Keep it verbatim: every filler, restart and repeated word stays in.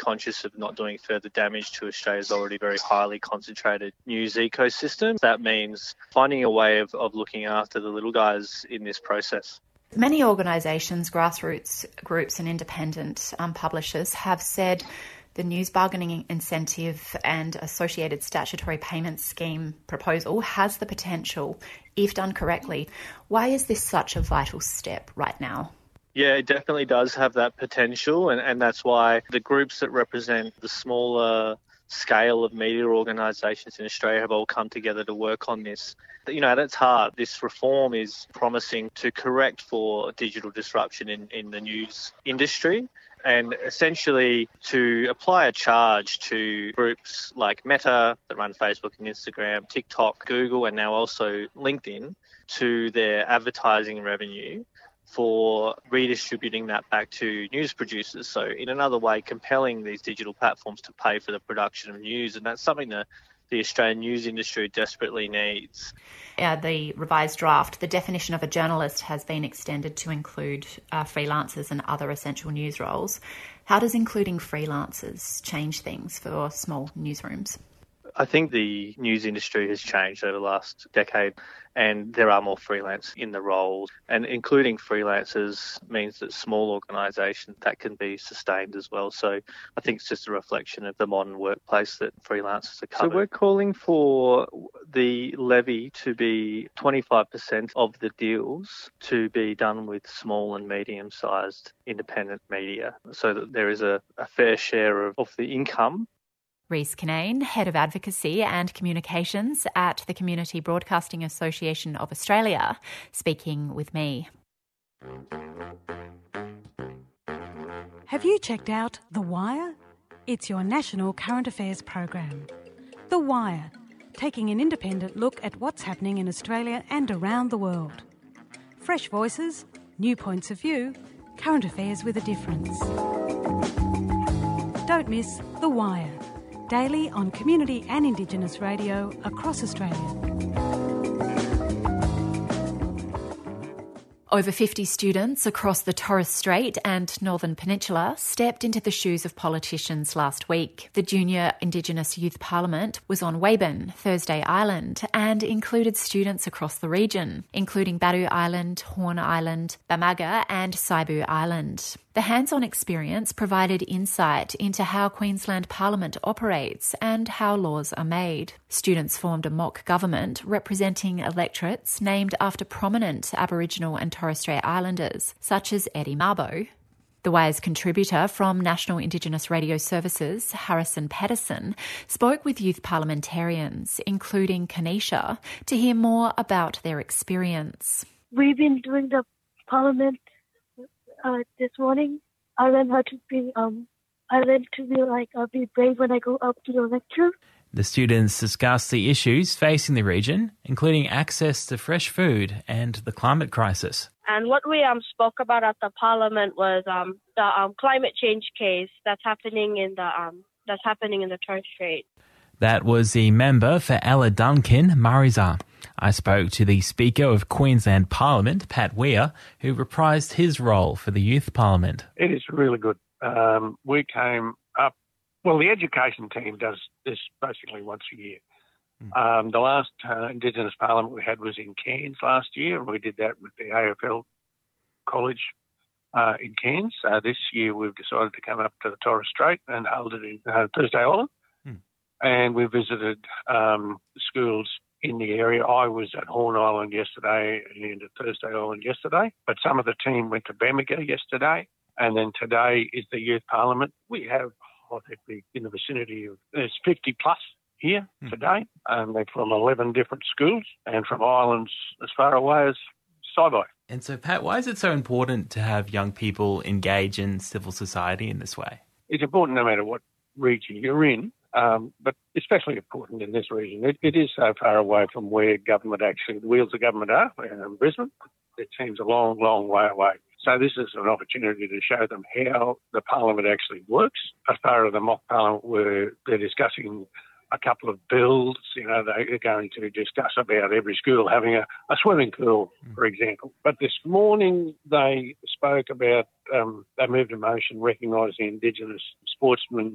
conscious of not doing further damage to Australia's already very highly concentrated news ecosystem. That means finding a way of, of looking after the little guys in this process. Many organisations, grassroots groups and independent um, publishers have said the news bargaining incentive and associated statutory payment scheme proposal has the potential, if done correctly. Why is this such a vital step right now? Yeah, it definitely does have that potential, and, and that's why the groups that represent the smaller scale of media organisations in Australia have all come together to work on this. You know, at its heart, this reform is promising to correct for digital disruption in, in the news industry, and essentially to apply a charge to groups like Meta that run Facebook and Instagram, TikTok, Google, and now also LinkedIn to their advertising revenue for redistributing that back to news producers. So in another way, compelling these digital platforms to pay for the production of news. And that's something that the Australian news industry desperately needs. Uh, the revised draft, the definition of a journalist has been extended to include uh, freelancers and other essential news roles. How does including freelancers change things for small newsrooms? I think the news industry has changed over the last decade, and there are more freelance in the roles, and including freelancers means that small organisations, that can be sustained as well. So I think it's just a reflection of the modern workplace that freelancers are covered. So we're calling for the levy to be twenty-five percent of the deals to be done with small and medium-sized independent media, so that there is a, a fair share of, of the income. Rhys Kinane, Head of Advocacy and Communications at the Community Broadcasting Association of Australia, speaking with me. Have you checked out The Wire? It's your national current affairs program. The Wire, taking an independent look at what's happening in Australia and around the world. Fresh voices, new points of view, current affairs with a difference. Don't miss The Wire. Daily on community and Indigenous radio across Australia. Over fifty students across the Torres Strait and Northern Peninsula stepped into the shoes of politicians last week. The Junior Indigenous Youth Parliament was on Weyburn, Thursday Island, and included students across the region, including Badu Island, Horn Island, Bamaga and Saibu Island. The hands-on experience provided insight into how Queensland Parliament operates and how laws are made. Students formed a mock government representing electorates named after prominent Aboriginal and Torres Strait Islanders, such as Eddie Mabo. The Wire's contributor from National Indigenous Radio Services, Harrison Pedersen, spoke with youth parliamentarians, including Kanisha, to hear more about their experience. We've been doing the parliament uh, this morning. I learned how to be, um, I learned to be like, I'll be brave when I go up to the lecture. The students discussed the issues facing the region, including access to fresh food and the climate crisis. And what we um, spoke about at the Parliament was um, the um, climate change case that's happening in the um, that's happening in the Torres Strait. That was the member for Ella Duncan, Marisa. I spoke to the Speaker of Queensland Parliament, Pat Weir, who reprised his role for the Youth Parliament. It is really good. Um, we came up, well, the education team does this basically once a year. Mm. Um, the last uh, Indigenous Parliament we had was in Cairns last year, and we did that with the A F L College uh, in Cairns. Uh, this year we've decided to come up to the Torres Strait and hold it in uh, Thursday Island. Mm. And we visited um, schools in the area. I was at Horn Island yesterday and at Thursday Island yesterday, but some of the team went to Bamaga yesterday, and then today is the Youth Parliament. We have, I think, in the vicinity of, there's fifty plus here mm. today, and they're from eleven different schools and from islands as far away as Saibai. And so, Pat, why is it so important to have young people engage in civil society in this way? It's important no matter what region you're in. Um, but especially important in this region. It, it is so far away from where government actually, the wheels of government are, in Brisbane. It seems a long, long way away. So this is an opportunity to show them how the parliament actually works. As part of the mock parliament where they're discussing a couple of bills, you know, they're going to discuss about every school having a, a swimming pool, for example. But this morning they spoke about, um, they moved a motion recognising Indigenous sportsmen